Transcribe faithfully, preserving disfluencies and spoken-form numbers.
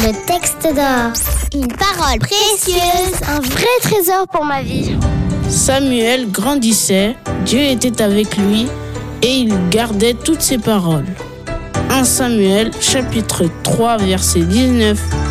Le texte d'or. Une parole précieuse. Un vrai trésor pour ma vie. Samuel grandissait, Dieu était avec lui et il gardait toutes ses paroles. premier Samuel chapitre trois verset dix-neuf